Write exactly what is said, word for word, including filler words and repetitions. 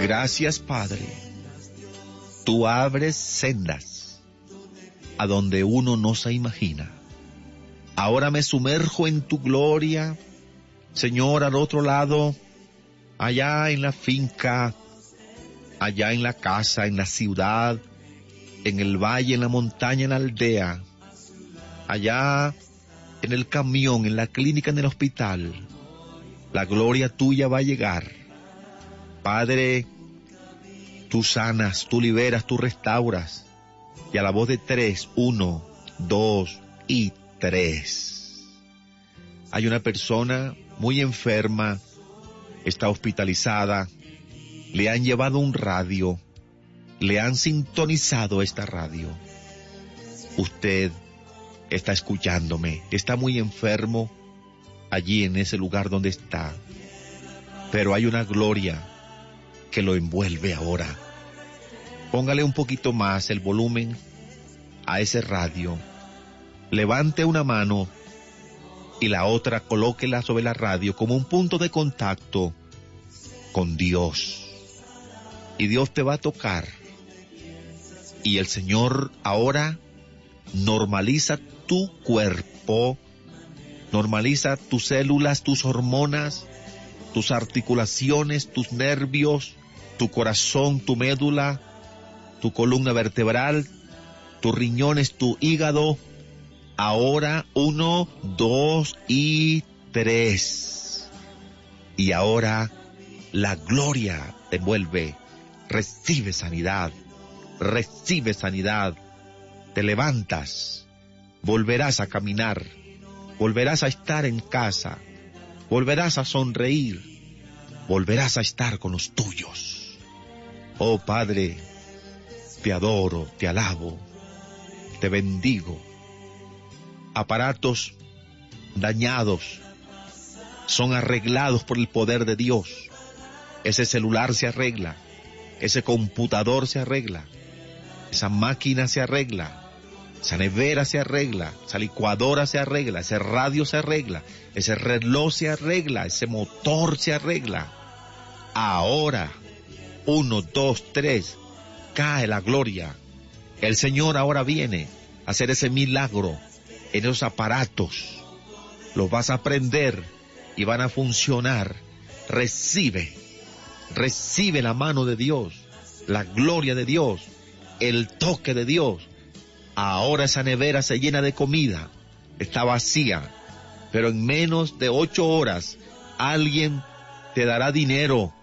Gracias, Padre. Tú abres sendas a donde uno no se imagina. Ahora me sumerjo en tu gloria, Señor, al otro lado, allá en la finca, allá en la casa, en la ciudad, en el valle, en la montaña, en la aldea, allá en el camión, en la clínica, en el hospital. La gloria tuya va a llegar. Padre, tú sanas, tú liberas, tú restauras. Y a la voz de tres, uno, dos y tres. Hay una persona muy enferma, está hospitalizada, le han llevado un radio, le han sintonizado esta radio. Usted está escuchándome, está muy enfermo allí en ese lugar donde está, pero hay una gloria que lo envuelve ahora. Póngale un poquito más el volumen a ese radio, levante una mano y la otra colóquela sobre la radio como un punto de contacto con Dios, y Dios te va a tocar, y el Señor ahora normaliza tu cuerpo, normaliza tus células, tus hormonas, tus articulaciones, tus nervios, tu corazón, tu médula, tu columna vertebral, tus riñones, tu hígado. Ahora uno, dos y tres. Y ahora la gloria te envuelve. Recibe sanidad, recibe sanidad. Te levantas, volverás a caminar, volverás a estar en casa, volverás a sonreír, volverás a estar con los tuyos. Oh Padre, te adoro, te alabo, te bendigo. Aparatos dañados son arreglados por el poder de Dios. Ese celular se arregla, ese computador se arregla, esa máquina se arregla, esa nevera se arregla, esa licuadora se arregla, ese radio se arregla, ese reloj se arregla, ese motor se arregla. Ahora, uno, dos, tres, cae la gloria. El Señor ahora viene a hacer ese milagro en esos aparatos. Los vas a prender y van a funcionar. Recibe, recibe la mano de Dios, la gloria de Dios, el toque de Dios. Ahora esa nevera se llena de comida, está vacía, pero en menos de ocho horas alguien te dará dinero